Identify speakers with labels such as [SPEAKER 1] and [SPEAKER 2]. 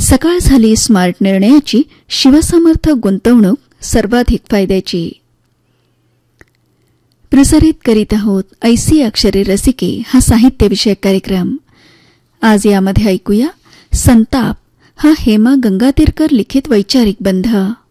[SPEAKER 1] सकाळ झाली स्मार्ट निर्णयाची, शिवसमर्थ गुंतवणूक सर्वाधिक फायद्याची. प्रसारित करीत आहोत ऐसी अक्षरे रसिके हा साहित्यविषयक कार्यक्रम. आज यामध्ये ऐकूया संताप हा हेमा गंगातीरकर लिखित वैचारिक बंध.